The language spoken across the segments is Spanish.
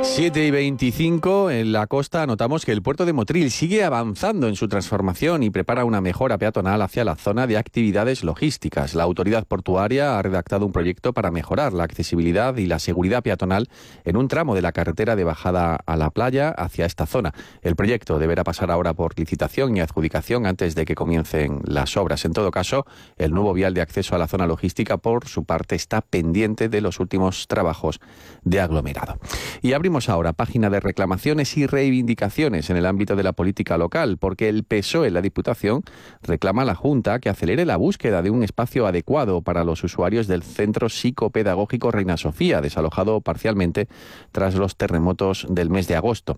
7:25 en la costa notamos que el puerto de Motril sigue avanzando en su transformación y prepara una mejora peatonal hacia la zona de actividades logísticas. La autoridad portuaria ha redactado un proyecto para mejorar la accesibilidad y la seguridad peatonal en un tramo de la carretera de bajada a la playa hacia esta zona. El proyecto deberá pasar ahora por licitación y adjudicación antes de que comiencen las obras. En todo caso, el nuevo vial de acceso a la zona logística, por su parte, está pendiente de los últimos trabajos de aglomerado. Y abrimos ahora página de reclamaciones y reivindicaciones en el ámbito de la política local, porque el PSOE en la Diputación reclama a la Junta que acelere la búsqueda de un espacio adecuado para los usuarios del Centro Psicopedagógico Reina Sofía, desalojado parcialmente tras los terremotos del mes de agosto.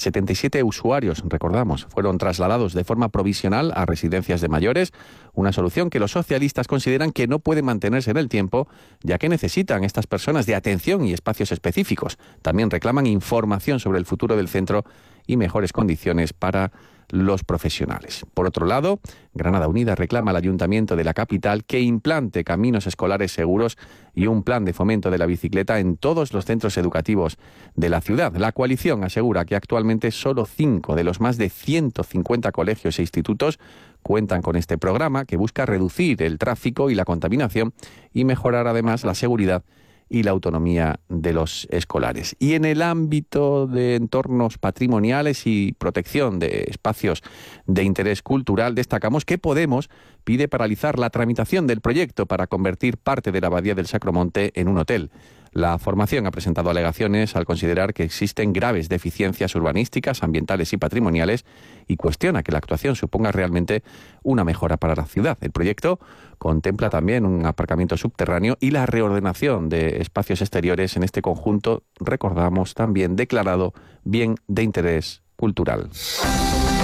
77 usuarios, recordamos, fueron trasladados de forma provisional a residencias de mayores, una solución que los socialistas consideran que no puede mantenerse en el tiempo, ya que necesitan estas personas de atención y espacios específicos. También reclaman información sobre el futuro del centro y mejores condiciones para los profesionales. Por otro lado, Granada Unida reclama al Ayuntamiento de la capital que implante caminos escolares seguros y un plan de fomento de la bicicleta en todos los centros educativos de la ciudad. La coalición asegura que actualmente solo 5 de los más de 150 colegios e institutos cuentan con este programa, que busca reducir el tráfico y la contaminación y mejorar además la seguridad y la autonomía de los escolares. Y en el ámbito de entornos patrimoniales y protección de espacios de interés cultural, destacamos que Podemos pide paralizar la tramitación del proyecto para convertir parte de la Abadía del Sacromonte en un hotel. La formación ha presentado alegaciones al considerar que existen graves deficiencias urbanísticas, ambientales y patrimoniales, y cuestiona que la actuación suponga realmente una mejora para la ciudad. El proyecto contempla también un aparcamiento subterráneo y la reordenación de espacios exteriores en este conjunto, recordamos, también declarado bien de interés cultural.